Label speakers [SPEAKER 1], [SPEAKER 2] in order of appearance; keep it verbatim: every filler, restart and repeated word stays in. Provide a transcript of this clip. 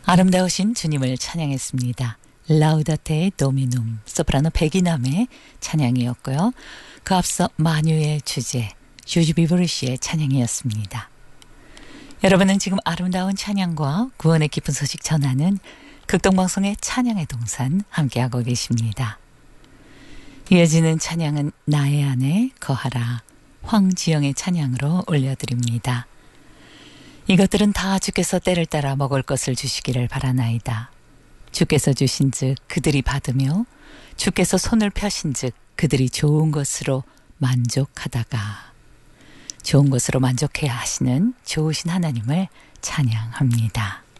[SPEAKER 1] 아름다우신 주님을 찬양했습니다. 라우다테 도미눔, 소프라노 백이남의 찬양이었고요. 그 앞서 마뉴의 주제 조지 비브리시의 찬양이었습니다. 여러분은 지금 아름다운 찬양과 구원의 깊은 소식 전하는 극동방송의 찬양의 동산 함께하고 계십니다. 이어지는 찬양은 나의 안에 거하라 황지영의 찬양으로 올려드립니다. 이것들은 다 주께서 때를 따라 먹을 것을 주시기를 바라나이다. 주께서 주신즉 그들이 받으며 주께서 손을 펴신즉 그들이 좋은 것으로 만족하다가 좋은 것으로 만족해야 하시는 좋으신 하나님을 찬양합니다.